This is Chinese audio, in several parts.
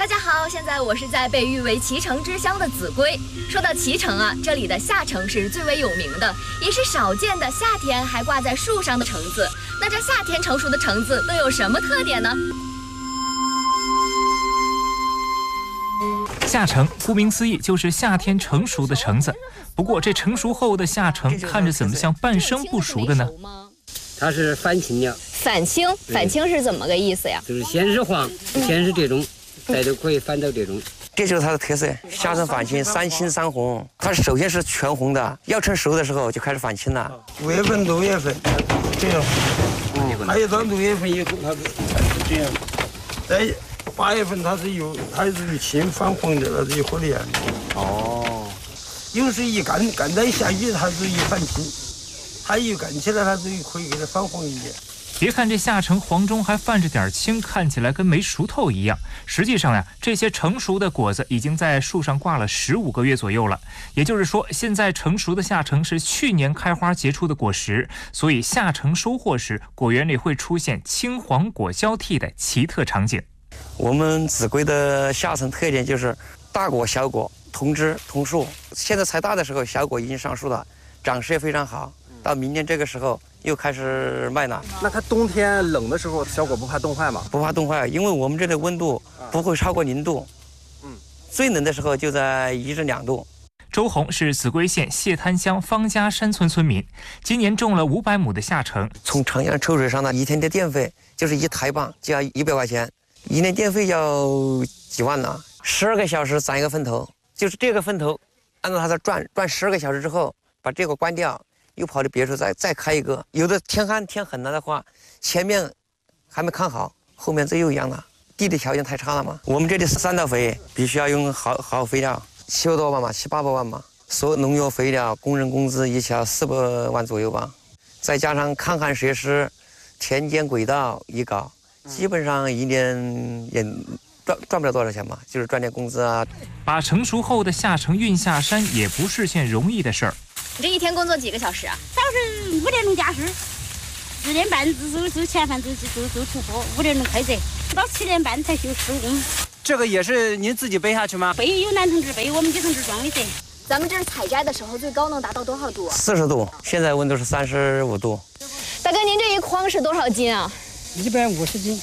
大家好，现在我是在被誉为脐橙之乡的秭归。说到脐橙啊，这里的夏橙是最为有名的，也是少见的夏天还挂在树上的橙子。那这夏天成熟的橙子都有什么特点呢？ 夏橙顾名思义就是夏天成熟的橙子。不过这成熟后的夏橙看着怎么像半生不熟的呢？ 它是返青的。 返青，返青是怎么个意思呀？ 就是先是黄，先是这种，再就可以返到这种。 这就是它的特色，夏橙返青，三青三红。它首先是全红的，要成熟的时候就开始返青了。 5月份、6月份这样，还有到6月份以后它是这样，在8月份它是由青返红的，它是有火的。哦，有时一干在下雨，它是一返青，它一干起来，它就可以给它返红一点。 别看这夏橙黄中还泛着点青，看起来跟没熟透一样，实际上呀，这些成熟的果子已经在树上挂了15个月左右了。也就是说，现在成熟的夏橙是去年开花结出的果实，所以夏橙收获时，果园里会出现青黄果交替的奇特场景。 我们秭归的夏橙特点就是大果小果，同枝同树。现在采大的时候，小果已经上树了，长势也非常好。到明年这个时候又开始卖了。 那它冬天冷的时候，小果不怕冻坏吗？ 不怕冻坏，因为我们这里温度不会超过0度。最冷的时候就在1至2度。 周红是秭归县谢滩乡方家山村村民，今年种了500亩的夏橙。 从长江抽水上的一天的电费就是1台磅就要100块钱，1年电费要几万呢？12个小时攒一个分头，就是这个分头，按照它的转12个小时之后，把这个关掉。又跑到别处再开一个，有的天很冷的话，前面还没看好，后面这又一样了。地理条件太差了嘛。我们这里3道肥必须要用好肥料，700多万嘛，700-800万嘛。所有农药肥料、工人工资一起要400万左右吧，再加上看看设施、田间轨道一搞，基本上1年也赚不了多少钱嘛，就是赚点工资啊。 把成熟后的夏橙运下山也不是件容易的事儿。 你这一天工作几个小时啊？ 早晨5点钟加时，4点半走前饭走出货，5点钟开辙，到7点半才休收工。 这个也是您自己背下去吗？ 背有男同志背，我们女同志装的噻。 咱们这儿采摘的时候最高能达到多少度 ？40度，现在温度是35度。 大哥，您这一筐是多少斤啊 ？150斤。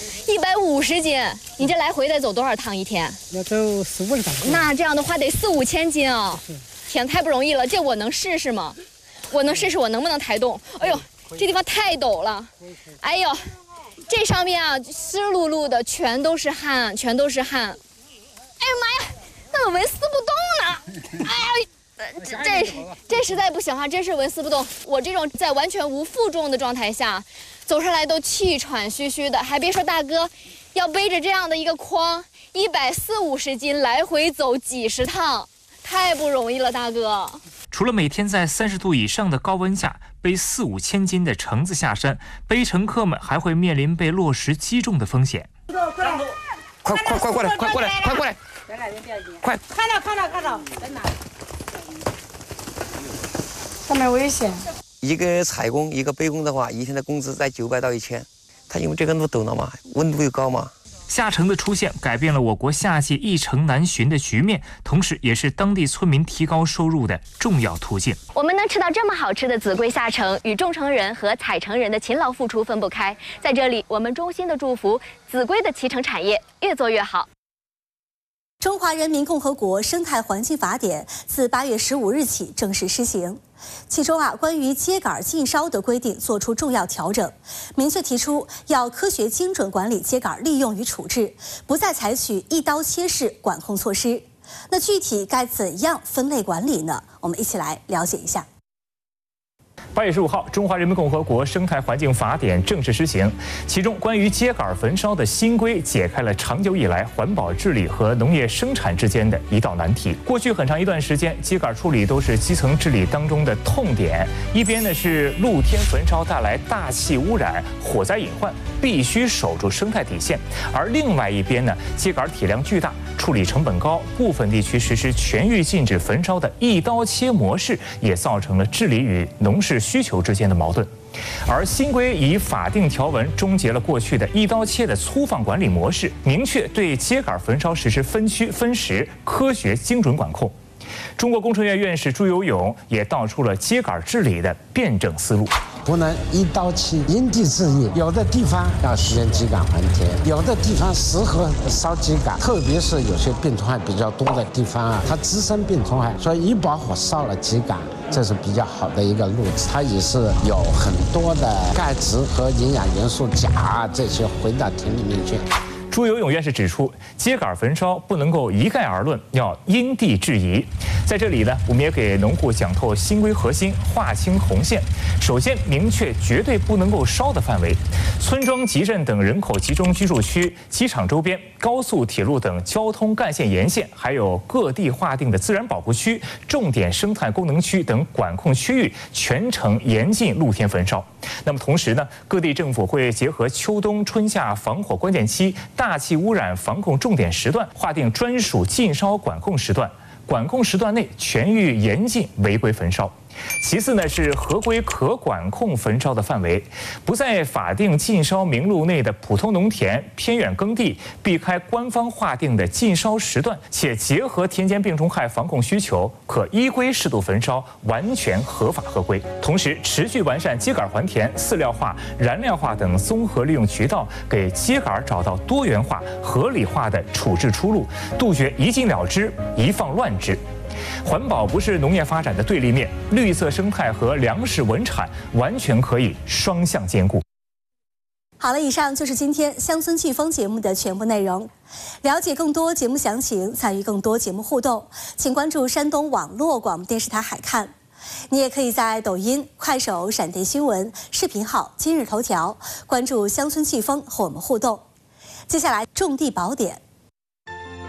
150斤，你这来回得走多少趟一天？ 要走40-50趟。 那这样的话得4-5千斤啊！天，太不容易了，这我能试试吗？我能试试我能不能抬动？哎呦，这地方太陡了！哎呦，这上面啊湿漉漉的，全都是汗，全都是汗。哎呀妈呀，那个纹丝不动呢！哎呀，这实在不行啊，真是纹丝不动。我这种在完全无负重的状态下走上来都气喘吁吁的，还别说大哥要背着这样的一个筐，140-150斤来回走几10趟。太不容易了，大哥。 除了每天在30度以上的高温下背4-5千斤的橙子下山，背乘客们还会面临被落石击中的风险。 快过来！快！ 看到，真的。 上面危险。 一个采工，一个背工的话，一天的工资在900到1000。他因为这个路陡了嘛，温度又高嘛。 夏橙的出现改变了我国夏季一橙难寻的局面，同时也是当地村民提高收入的重要途径。 我们能吃到这么好吃的秭归夏橙，与种橙人和采橙人的勤劳付出分不开。在这里，我们衷心的祝福秭归的脐橙产业越做越好。 中华人民共和国生态环境法典自8月15日起正式施行，其中关于秸秆禁烧的规定作出重要调整，明确提出要科学精准管理秸秆利用与处置，不再采取一刀切式管控措施。那具体该怎样分类管理呢？我们一起来了解一下。 8月15号，中华人民共和国生态环境法典正式施行，其中关于秸秆焚烧的新规解开了长久以来环保治理和农业生产之间的一道难题。过去很长一段时间，秸秆处理都是基层治理当中的痛点。一边呢是露天焚烧带来大气污染、火灾隐患，必须守住生态底线；而另外一边呢，秸秆体量巨大，处理成本高，部分地区实施全域禁止焚烧的一刀切模式，也造成了治理与农事需求之间的矛盾。 而新规以法定条文终结了过去的一刀切的粗放管理模式，明确对秸秆焚烧实施分区分时、科学精准管控。中国工程院院士朱有勇也道出了秸秆治理的辩证思路。 不能一刀切，因地制宜。有的地方要实现秸秆还田，有的地方适合烧秸秆，特别是有些病虫害比较多的地方啊，它滋生病虫害，所以一把火烧了秸秆，这是比较好的一个路子。它也是有很多的钙质和营养元素钾啊这些回到田里面去。 朱有勇院士指出，秸秆焚烧不能够一概而论，要因地制宜。在这里呢，我们也给农户讲透新规核心，划清红线。首先，明确绝对不能够烧的范围，村庄、集镇等人口集中居住区、机场周边、高速铁路等交通干线沿线，还有各地划定的自然保护区、重点生态功能区等管控区域，全程严禁露天焚烧。那么同时呢，各地政府会结合秋冬、春夏防火关键期、大气污染防控重点时段，划定专属禁烧管控时段。管控时段内全域严禁违规焚烧。其次呢，是合规可管控焚烧的范围，不在法定禁烧名录内的普通农田、偏远耕地，避开官方划定的禁烧时段，且结合田间病虫害防控需求，可依规适度焚烧，完全合法合规。同时，持续完善秸秆还田、饲料化、燃料化等综合利用渠道，给秸秆找到多元化、合理化的处置出路，杜绝一禁了之、一放乱之。环保不是农业发展的对立面，绿色生态和粮食稳产完全可以双向兼顾。 好了，以上就是今天乡村季风节目的全部内容。了解更多节目详情，参与更多节目互动，请关注山东网络广播电视台海看。你也可以在抖音、快手、闪电新闻、视频号、今日头条关注乡村季风和我们互动。接下来种地宝典。